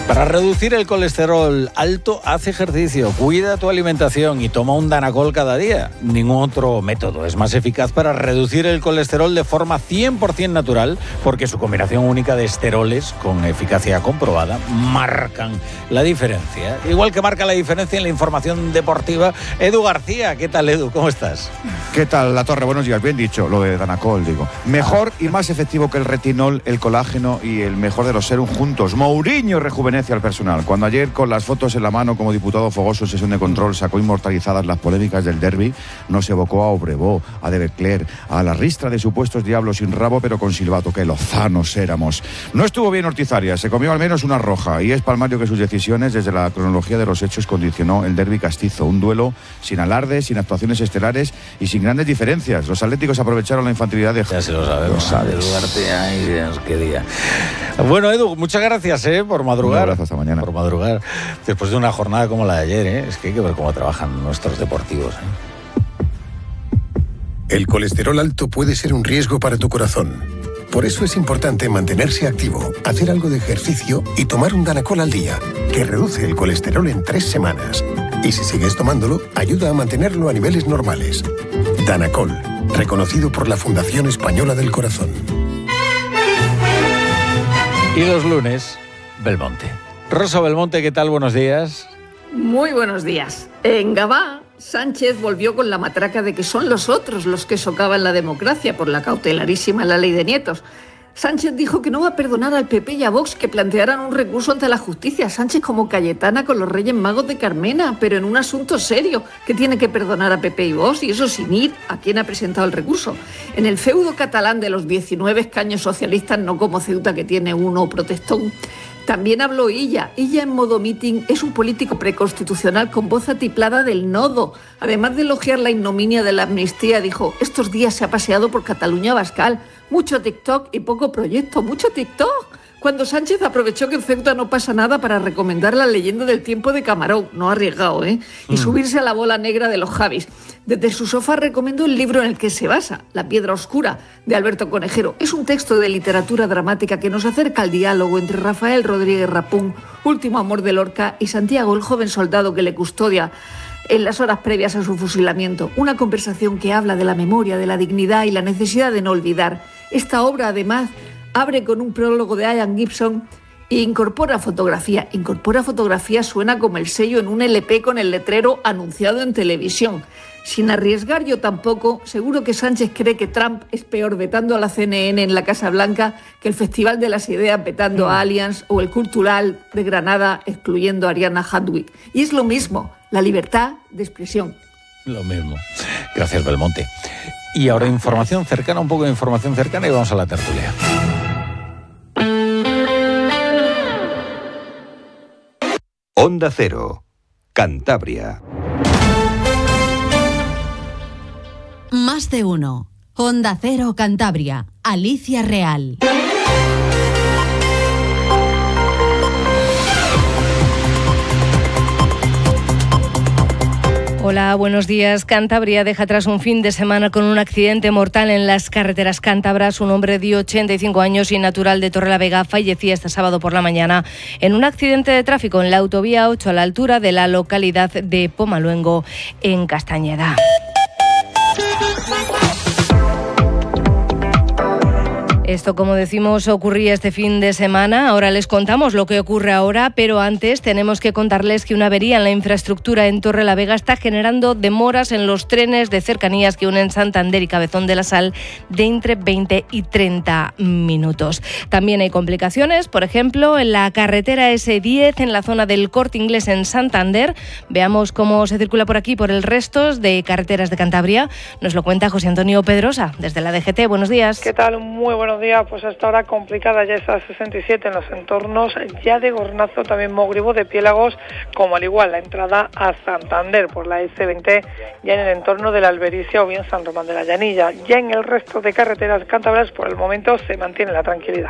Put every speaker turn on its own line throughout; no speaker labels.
Para reducir el colesterol alto, haz ejercicio, cuida tu alimentación y toma un Danacol cada día. Ningún otro método es más eficaz para reducir el colesterol de forma 100% natural, porque su combinación única de esteroles con eficacia comprobada marcan la diferencia. Igual que marca la diferencia en la información deportiva, Edu García. ¿Qué tal, Edu? ¿Cómo estás?
¿Qué tal, La Torre? Buenos días. Bien dicho, lo de Danacol, digo. Mejor y más efectivo que el retinol, el colágeno y el mejor de los serum juntos. Mourinho rejuvenece al personal. Cuando ayer, con las fotos en la mano como diputado fogoso en sesión de control, sacó inmortalizadas las polémicas del derbi, nos evocó a Obrevó, a De Becler, a la ristra de supuestos diablos sin rabo pero con silbato. ¡Qué lozanos éramos! No estuvo bien Ortizarias, se comió al menos una roja, y es palmario que sus decisiones desde la cronología de los hechos condicionó el derbi castizo. Un duelo sin alardes, sin actuaciones estelares y sin grandes diferencias. Los atléticos aprovecharon la infantilidad de...
Ya se lo sabemos. Edu García, ay Dios, qué día. Bueno, Edu, muchas gracias por madrugar.
Un abrazo, hasta mañana.
Por madrugar. Después de una jornada como la de ayer, es que hay que ver cómo trabajan nuestros deportivos.
El colesterol alto puede ser un riesgo para tu corazón. Por eso es importante mantenerse activo, hacer algo de ejercicio y tomar un Danacol al día, que reduce el colesterol en 3 semanas. Y si sigues tomándolo, ayuda a mantenerlo a niveles normales. Danacol, reconocido por la Fundación Española del Corazón.
Y los lunes, Belmonte. Rosa Belmonte, ¿qué tal? Buenos días.
Muy buenos días. En Gabá, Sánchez volvió con la matraca de que son los otros los que socavan la democracia por la cautelarísima la ley de nietos. Sánchez dijo que no va a perdonar al PP y a Vox que plantearan un recurso ante la justicia. Sánchez como Cayetana con los Reyes Magos de Carmena, pero en un asunto serio, que tiene que perdonar a PP y Vox, y eso sin ir a quien ha presentado el recurso. En el feudo catalán de los 19 escaños socialistas, no como Ceuta que tiene uno protestón, también habló Illa. Illa en modo meeting es un político preconstitucional con voz atiplada del nodo. Además de elogiar la ignominia de la amnistía, dijo: estos días se ha paseado por Cataluña Abascal. Mucho TikTok y poco proyecto. Mucho TikTok. Cuando Sánchez aprovechó que en Ceuta no pasa nada para recomendar la leyenda del tiempo de Camarón, no arriesgado, y subirse a la bola negra de los Javis. Desde su sofá recomendó el libro en el que se basa, La piedra oscura, de Alberto Conejero. Es un texto de literatura dramática que nos acerca al diálogo entre Rafael Rodríguez Rapún, último amor de Lorca, y Santiago, el joven soldado que le custodia en las horas previas a su fusilamiento. Una conversación que habla de la memoria, de la dignidad y la necesidad de no olvidar. Esta obra, además, abre con un prólogo de Ian Gibson e incorpora fotografía. Incorpora fotografía suena como el sello en un LP con el letrero anunciado en televisión. Sin arriesgar yo tampoco, seguro que Sánchez cree que Trump es peor vetando a la CNN en la Casa Blanca que el Festival de las Ideas vetando a Allianz o el Cultural de Granada excluyendo a Ariana Hadwick. Y es lo mismo, la libertad de expresión.
Lo mismo. Gracias, Belmonte. Y ahora información cercana, un poco de información cercana y vamos a la tertulia.
Onda Cero, Cantabria.
Más de uno. Onda Cero Cantabria. Alicia Real.
Hola, buenos días. Cantabria deja atrás un fin de semana con un accidente mortal en las carreteras cántabras. Un hombre de 85 años y natural de Torrelavega fallecía este sábado por la mañana en un accidente de tráfico en la autovía 8 a la altura de la localidad de Pomaluengo, en Castañeda. Esto, como decimos, ocurría este fin de semana. Ahora les contamos lo que ocurre ahora, pero antes tenemos que contarles que una avería en la infraestructura en Torrelavega está generando demoras en los trenes de cercanías que unen Santander y Cabezón de la Sal de entre 20 y 30 minutos. También hay complicaciones, por ejemplo, en la carretera S10 en la zona del Corte Inglés en Santander. Veamos cómo se circula por aquí, por el resto de carreteras de Cantabria. Nos lo cuenta José Antonio Pedrosa, desde la DGT. Buenos días.
¿Qué tal? Muy buenos días. Pues hasta ahora complicada ya esa 67 en los entornos ya de Gornazo, también Mogribo, de Piélagos, como al igual la entrada a Santander por la S20 ya en el entorno de la Albericia o bien San Román de la Llanilla. Ya en el resto de carreteras cántabras por el momento se mantiene la tranquilidad.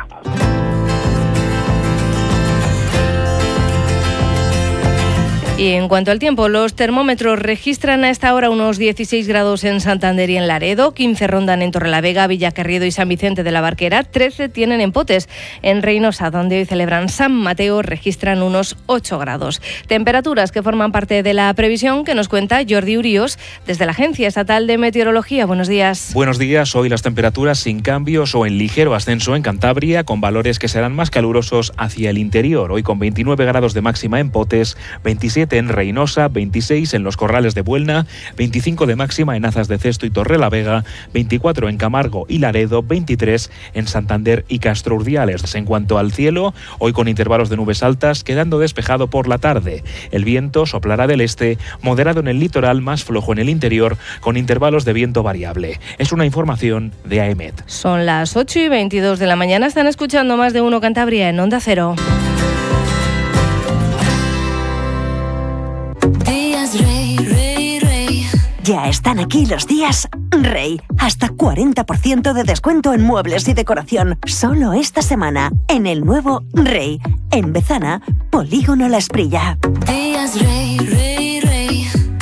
Y en cuanto al tiempo, los termómetros registran a esta hora unos 16 grados en Santander y en Laredo, 15 rondan en Torrelavega, Villacarriedo y San Vicente de la Barquera, 13 tienen en Potes. En Reynosa, donde hoy celebran San Mateo, registran unos 8 grados. Temperaturas que forman parte de la previsión que nos cuenta Jordi Uríos desde la Agencia Estatal de Meteorología. Buenos días.
Buenos días. Hoy las temperaturas sin cambios o en ligero ascenso en Cantabria, con valores que serán más calurosos hacia el interior. Hoy con 29 grados de máxima en Potes, 27 en Reynosa, 26 en los Corrales de Buelna, 25 de máxima en Azas de Cesto y Torrelavega, 24 en Camargo y Laredo, 23 en Santander y Castro Urdiales. En cuanto al cielo, hoy con intervalos de nubes altas, quedando despejado por la tarde. El viento soplará del este, moderado en el litoral, más flojo en el interior, con intervalos de viento variable. Es una información de AEMET.
Son las 8:22 de la mañana. Están escuchando Más de Uno Cantabria en Onda Cero.
Ya están aquí los días Rey. Hasta 40% de descuento en muebles y decoración. Solo esta semana en el nuevo Rey. En Bezana, Polígono La Esprilla.
Días Rey, Rey, Rey.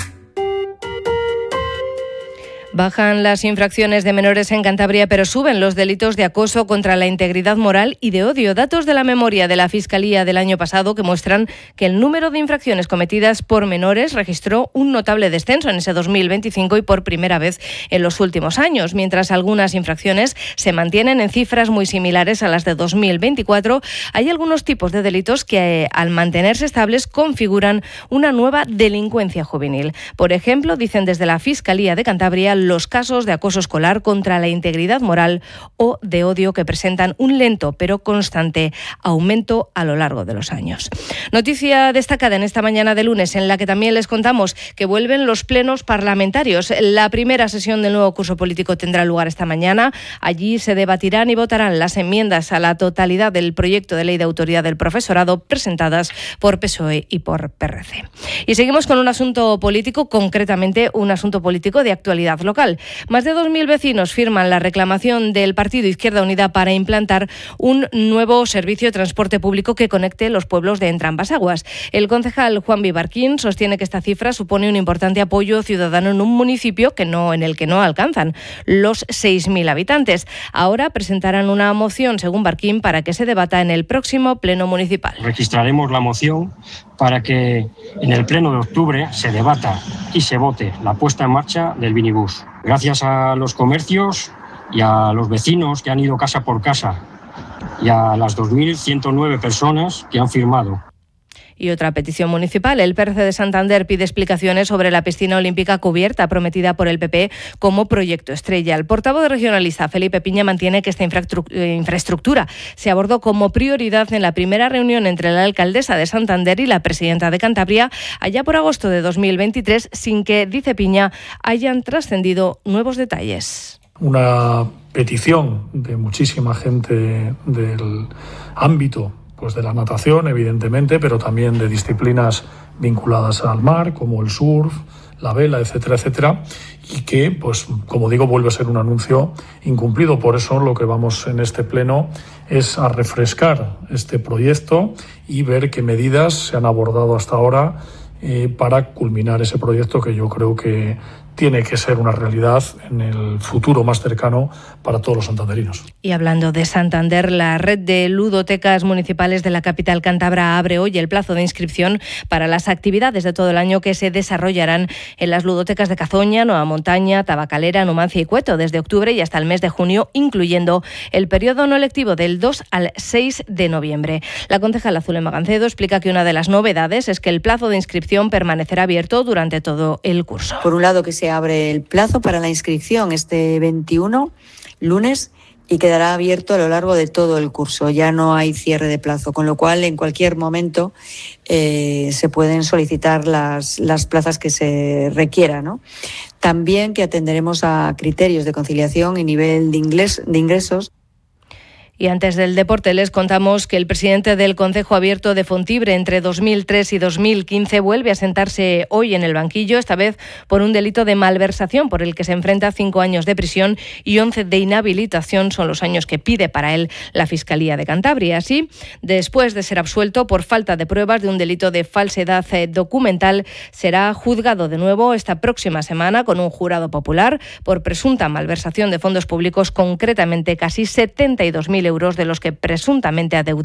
Bajan las infracciones de menores en Cantabria, pero suben los delitos de acoso contra la integridad moral y de odio. Datos de la memoria de la Fiscalía del año pasado que muestran que el número de infracciones cometidas por menores registró un notable descenso en ese 2025 y por primera vez en los últimos años. Mientras algunas infracciones se mantienen en cifras muy similares a las de 2024, hay algunos tipos de delitos que, al mantenerse estables, configuran una nueva delincuencia juvenil. Por ejemplo, dicen desde la Fiscalía de Cantabria, los casos de acoso escolar contra la integridad moral o de odio que presentan un lento pero constante aumento a lo largo de los años. Noticia destacada en esta mañana de lunes, en la que también les contamos que vuelven los plenos parlamentarios. La primera sesión del nuevo curso político tendrá lugar esta mañana. Allí se debatirán y votarán las enmiendas a la totalidad del proyecto de ley de autoridad del profesorado presentadas por PSOE y por PRC. Y seguimos con un asunto político, concretamente un asunto político de actualidad local. Más de 2.000 vecinos firman la reclamación del Partido Izquierda Unida para implantar un nuevo servicio de transporte público que conecte los pueblos de entrambas aguas. El concejal Juan Vivarquín sostiene que esta cifra supone un importante apoyo ciudadano en un municipio en el que no alcanzan los 6.000 habitantes. Ahora presentarán una moción, según Barquín, para que se debata en el próximo pleno municipal.
Registraremos la moción para que en el pleno de octubre se debata y se vote la puesta en marcha del minibús. Gracias a los comercios y a los vecinos que han ido casa por casa y a las 2.109 personas que han firmado.
Y otra petición municipal. El PRC de Santander pide explicaciones sobre la piscina olímpica cubierta prometida por el PP como proyecto estrella. El portavoz regionalista Felipe Piña mantiene que esta infraestructura se abordó como prioridad en la primera reunión entre la alcaldesa de Santander y la presidenta de Cantabria allá por agosto de 2023, sin que, dice Piña, hayan trascendido nuevos detalles.
Una petición de muchísima gente del ámbito de la natación, evidentemente, pero también de disciplinas vinculadas al mar, como el surf, la vela, etcétera, etcétera, y que, como digo, vuelve a ser un anuncio incumplido. Por eso lo que vamos en este pleno es a refrescar este proyecto y ver qué medidas se han abordado hasta ahora para culminar ese proyecto, que yo creo que tiene que ser una realidad en el futuro más cercano para todos los santanderinos.
Y hablando de Santander, la red de ludotecas municipales de la capital cántabra abre hoy el plazo de inscripción para las actividades de todo el año que se desarrollarán en las ludotecas de Cazoña, Nueva Montaña, Tabacalera, Numancia y Cueto desde octubre y hasta el mes de junio, incluyendo el periodo no lectivo del 2 al 6 de noviembre. La concejala Zulema Gancedo explica que una de las novedades es que el plazo de inscripción permanecerá abierto durante todo el curso.
Por un lado, que se abre el plazo para la inscripción este 21, lunes, y quedará abierto a lo largo de todo el curso. Ya no hay cierre de plazo, con lo cual en cualquier momento se pueden solicitar las plazas que se requieran, ¿no? También que atenderemos a criterios de conciliación y nivel de ingresos.
Y antes del deporte les contamos que el presidente del Concejo Abierto de Fontibre entre 2003 y 2015 vuelve a sentarse hoy en el banquillo, esta vez por un delito de malversación por el que se enfrenta a 5 años de prisión y 11 de inhabilitación. Son los años que pide para él la Fiscalía de Cantabria. Así, después de ser absuelto por falta de pruebas de un delito de falsedad documental, será juzgado de nuevo esta próxima semana con un jurado popular por presunta malversación de fondos públicos, concretamente casi 72.000 euros de los que presuntamente ha deudado